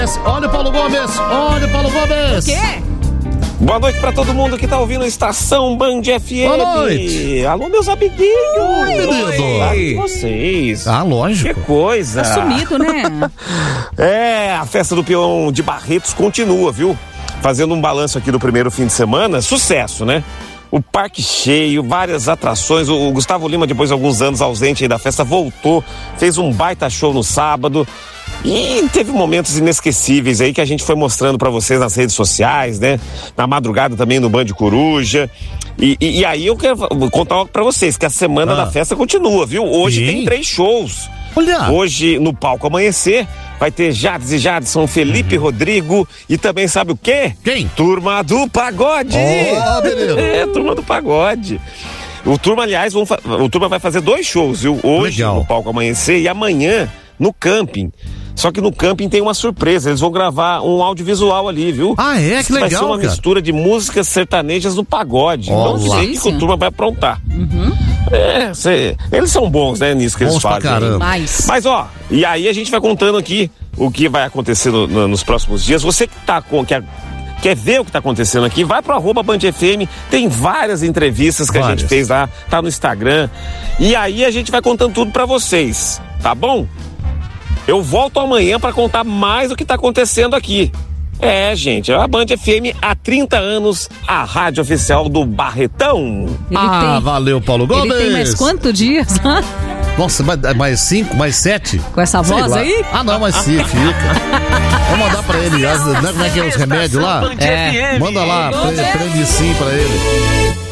Olha o Paulo Gomes, olha o Paulo Gomes. O quê? Boa noite pra todo mundo que tá ouvindo a Estação Band FM. Boa noite. Alô, meus amiguinhos. Oi, menino. Tá com vocês. Ah, lógico. Que coisa. Tá sumido, né? A festa do peão de Barretos continua, viu? Fazendo um balanço aqui do primeiro fim de semana, sucesso, né? O parque cheio, várias atrações. O Gustavo Lima, depois de alguns anos ausente aí da festa, voltou, fez um baita show no sábado. E teve momentos inesquecíveis aí que a gente foi mostrando pra vocês nas redes sociais, né? Na madrugada também no Band Coruja. E aí eu quero contar algo pra vocês, que a semana da festa continua, viu? Hoje tem 3 shows. Olha. Hoje, no Palco Amanhecer, vai ter Jades e Jadson, Felipe Rodrigo e também sabe o quê? Quem? Turma do Pagode! Beleza. Turma do Pagode. O Turma, aliás, o Turma vai fazer 2 shows, viu? Hoje Legal. no Palco Amanhecer e amanhã no Camping. Só que no Camping tem uma surpresa, eles vão gravar um audiovisual ali, viu? Ah, é? Que Vai legal, ser uma cara. mistura de músicas sertanejas no pagode. Olá. Não sei o que o Turma vai aprontar. Eles são bons, né, nisso que Bons eles pra fazem. caramba. Mas, ó, e aí a gente vai contando aqui o que vai acontecer nos próximos dias. Você que tá quer ver o que tá acontecendo aqui, vai pro @BandFM, tem várias entrevistas que a gente fez lá, tá no Instagram. E aí a gente vai contando tudo pra vocês, tá bom? Eu volto amanhã pra contar mais o que tá acontecendo aqui. Gente, a Band FM há 30 anos, a rádio oficial do Barretão. Valeu, Paulo Gomes. Ele tem mais quantos dias? Nossa, mais 5, mais 7? Com essa Sei voz lá. aí? Ah, não, mas sim, fica. Vou mandar pra ele, como é que é os remédios lá? É. Manda lá, prende sim pra ele.